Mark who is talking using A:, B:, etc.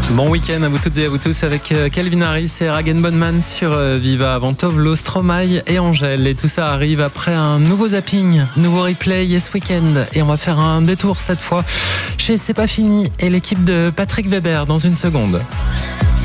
A: Bon week-end à vous toutes et à vous tous avec Calvin Harris et Ragen Bonman sur Viva avant Tovlo, Stromae et Angèle. Et tout ça arrive après un nouveau zapping, nouveau replay Yes Weekend. Et on va faire un détour cette fois chez C'est pas fini et l'équipe de Patrick Weber dans une seconde.